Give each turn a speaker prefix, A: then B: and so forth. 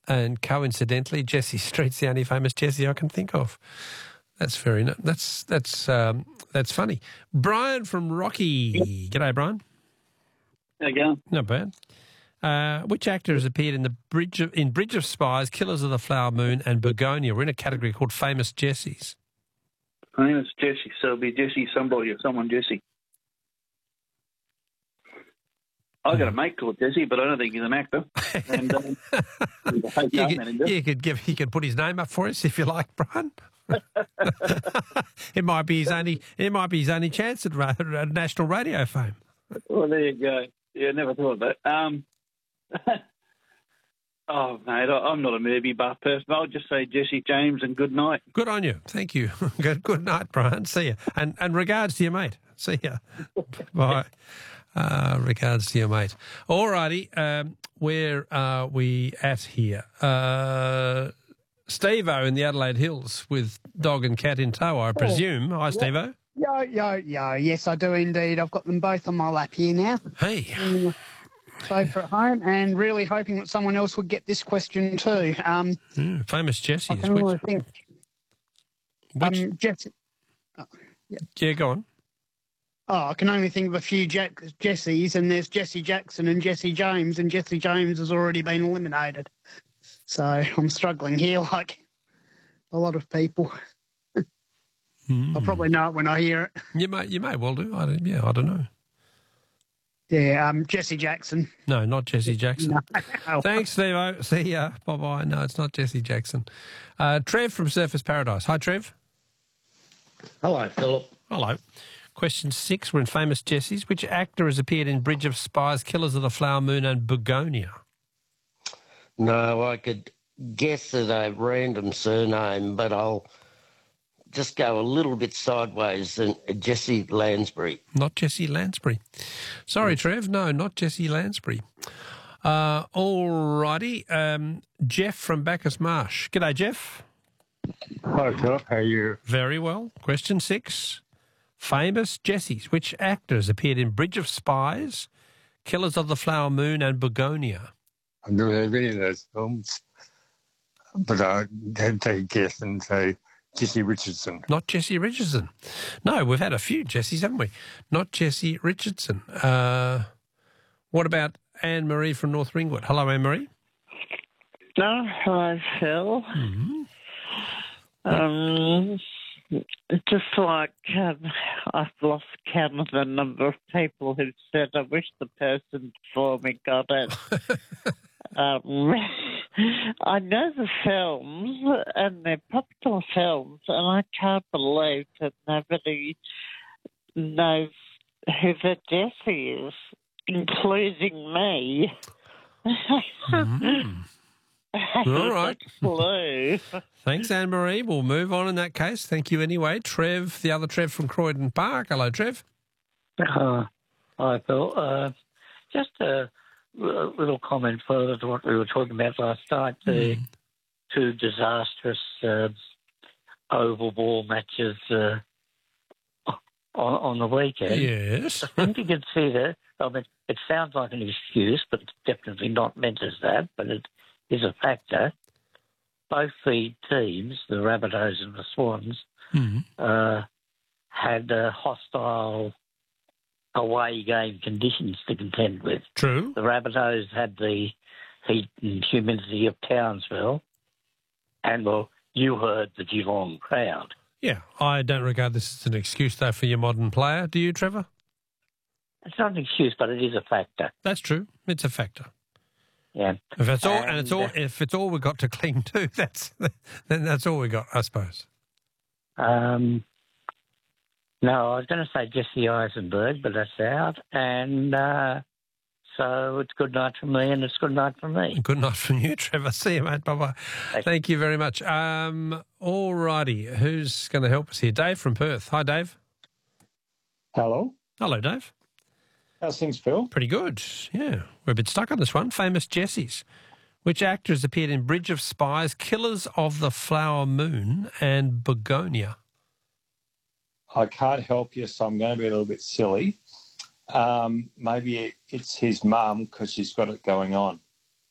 A: and coincidentally, Jessie Street's the only famous Jessie I can think of. That's that's funny. Brian from Rocky. G'day, Brian.
B: How you going?
A: Not bad. Which actor has appeared in Bridge of Spies, Killers of the Flower Moon, and Begonia? We're in a category called Famous Jessies.
B: Famous Jessie, so it'll be Jessie somebody or someone Jessie. I got a mate called Jessie, but I don't think he's an actor. And
A: he could put his name up for us if you like, Brian. It might be his only chance at national radio fame.
B: Well, there you go. Yeah, never thought of that. Oh, mate, I'm not a movie buff person. I'll just say Jesse James and good night.
A: Good on you. Thank you. Good night, Brian. See you. And regards to your mate. See you. Bye. Regards to your mate. All righty. Where are we at here? Steve-O in the Adelaide Hills with dog and cat in tow, I presume. Hi, Steve-O.
C: Yo. Yes, I do indeed. I've got them both on my lap here now.
A: Hey.
C: Both are at home, and really hoping that someone else would get this question too.
A: Famous Jessies.
C: I can really think. Jessie.
A: Yeah, go on.
C: Oh, I can only think of a few Jessies, and there's Jessie Jackson and Jessie James, and Jessie James has already been eliminated. So I'm struggling here like a lot of people. I'll probably know it when I hear it.
A: You may well do. I don't know.
C: Yeah, Jessie Jackson.
A: No, not Jessie Jackson.
C: No.
A: Thanks, Steve-O. See ya. Bye-bye. No, it's not Jessie Jackson. Trev from Surfers Paradise. Hi, Trev.
D: Hello, Philip.
A: Hello. Question 6. We're in Famous Jessies. Which actor has appeared in Bridge of Spies, Killers of the Flower Moon, and Begonia?
D: No, I could guess at a random surname, but I'll just go a little bit sideways and Jessie Lansbury.
A: Not Jessie Lansbury. Sorry, Trev. No, not Jessie Lansbury. All righty. Jeff from Bacchus Marsh. G'day, Jeff.
E: Hi, Philip. How are you?
A: Very well. Question 6. Famous Jessies. Which actors appeared in Bridge of Spies, Killers of the Flower Moon, and Begonia?
E: I've never heard of any of those films, but I had to take a guess and say Jessie Richardson.
A: Not Jessie Richardson. No, we've had a few Jessies, haven't we? Not Jessie Richardson. What about Anne-Marie from North Ringwood? Hello, Anne-Marie.
F: Oh, hello, Phil.
A: Mm-hmm.
F: Just like I've lost count of the number of people who said, I wish the person before me got it. I know the films, and they're popular films, and I can't believe that nobody knows who the Jessie is, including me.
A: All right.
F: Clue.
A: Thanks, Anne-Marie. We'll move on in that case. Thank you anyway. Trev, the other Trev from Croydon Park. Hello, Trev.
G: Hi, Phil. Just a little comment further to what we were talking about last night, the two disastrous oval ball matches on the weekend.
A: Yes.
G: I think you can see that. I mean, it sounds like an excuse, but it's definitely not meant as that, but it is a factor. Both the teams, the Rabbitohs and the Swans, had hostile away game conditions to contend with.
A: True.
G: The Rabbitohs had the heat and humidity of Townsville, and, well, you heard the Geelong crowd.
A: Yeah, I don't regard this as an excuse, though, for your modern player. Do you, Trevor?
G: It's not an excuse, but it is a factor.
A: That's true. It's a factor.
G: Yeah.
A: If it's all, if it's all we've got to cling to, then that's all we got, I suppose.
G: No, I was going to say Jesse Eisenberg, but that's out. And so it's good night from me, and it's good night from me.
A: Good night from you, Trevor. See you, mate. Bye-bye. Thank you very much. All righty. Who's going to help us here? Dave from Perth. Hi, Dave.
H: Hello.
A: Hello, Dave.
H: How's things, Phil?
A: Pretty good, yeah. We're a bit stuck on this one. Famous Jessies. Which actors appeared in Bridge of Spies, Killers of the Flower Moon, and Begonia?
H: I can't help you, so I'm going to be a little bit silly. Maybe it's his mum because she's got it going on.